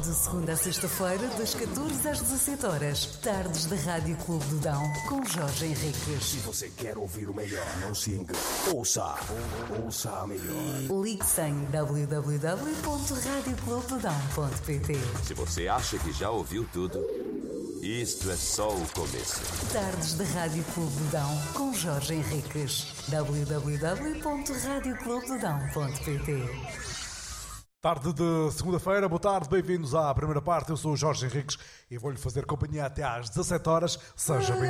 De segunda a sexta-feira, das 14 às 17 horas. Tardes da Rádio Clube do Dão, com Jorge Henriques. Se você quer ouvir o melhor, não se engane. Ouça a melhor. Ligue-se em www.radioclubedodão.pt. Se você acha que já ouviu tudo, isto é só o começo. Tardes da Rádio Clube do Dão, com Jorge Henriques. www.radioclubedodão.pt. Tarde de segunda-feira, boa tarde, bem-vindos à primeira parte. Eu sou o Jorge Henriques e vou-lhe fazer companhia até às 17 horas. Seja bem-vindo.